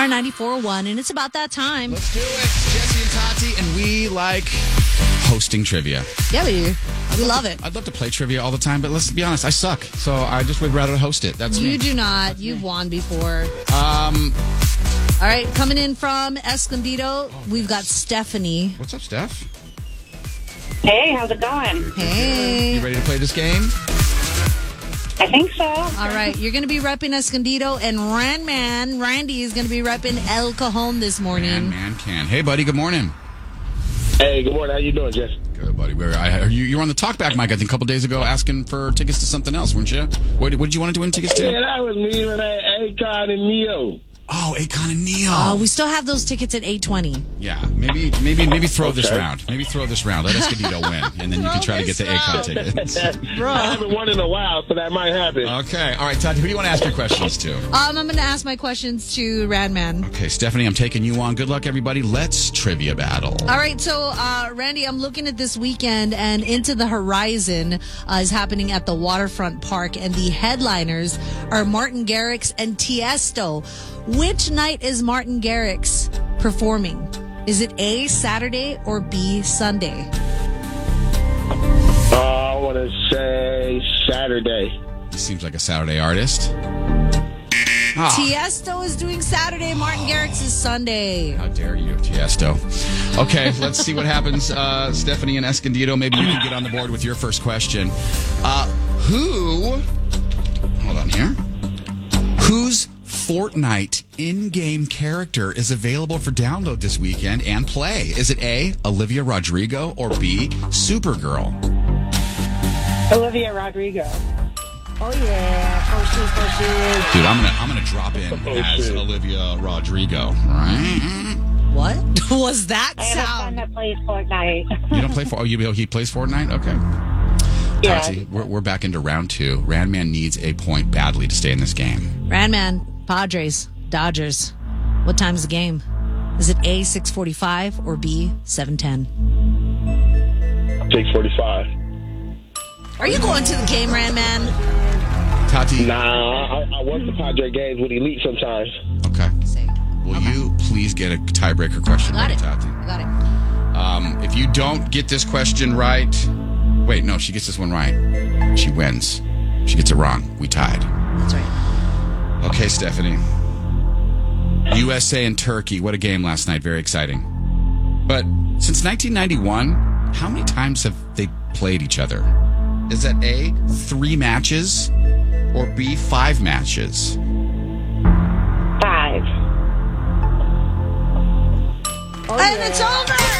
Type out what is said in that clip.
Star 94.1, and it's about that time. Let's do it. Jesse and Tati, and we like hosting trivia. Yeah, we do. We love it. I'd love to play trivia all the time, but let's be honest, I suck. So I just would rather host it. That's You me. do not. You've won before. All right, coming in from Escondido, we've got Stephanie. What's up, Steph? Hey, how's it going? Hey. You ready to play this game? I think so. All right, you're going to be repping Escondido, and Randy is going to be repping El Cajon this morning. Man can. Hey, buddy, good morning. Hey, good morning. How you doing, Jess? Good, buddy. You were on the talkback mic, I think, a couple days ago asking for tickets to something else, weren't you? What did you want to win tickets to? Yeah, that was me when Akon and Neo. Oh, Akon and Neo. Oh, we still have those tickets at 8:20. Yeah, maybe throw this round. Maybe throw this round. Let Escondido win, and then you can try to get the Akon tickets. I haven't won in a while, so that might happen. Okay. All right, Tati, who do you want to ask your questions to? I'm going to ask my questions to Randman. Okay, Stephanie, I'm taking you on. Good luck, everybody. Let's trivia battle. All right, so Randy, I'm looking at this weekend, and Into the Horizon is happening at the Waterfront Park, and the headliners are Martin Garrix and Tiesto. Which night is Martin Garrix performing? Is it A, Saturday, or B, Sunday? I want to say Saturday. He seems like a Saturday artist. Tiesto is doing Saturday, Martin Garrix is Sunday. How dare you, Tiesto. Okay, let's see what happens. Stephanie and Escondido, maybe you can get on the board with your first question. Hold on here. Whose Fortnite in-game character is available for download this weekend and play? Is it A, Olivia Rodrigo, or B, Supergirl? Olivia Rodrigo. Oh, yeah. First. Dude, I'm gonna drop in as Olivia Rodrigo, right? What was that I have a sound? son that plays Fortnite. You don't play for? Oh, he plays Fortnite. Okay. Yeah. Tati, we're back into round 2. Randman needs a point badly to stay in this game. Randman, Padres, Dodgers. What time's the game? Is it A, 6:45, or B, 7:10? 6:45. Are you going to the game, Randman? Tati. Nah, I work the Padre games with Elite sometimes. Okay. Will you please get a tiebreaker question Got ready, it. Tati? I got it. If you don't get this question right, wait, no, she gets this one right. She wins. She gets it wrong. We tied. That's right. Okay, Stephanie. USA and Turkey. What a game last night. Very exciting. But since 1991, how many times have they played each other? Is that A, 3 matches, or B, 5 matches? 5. And it's over!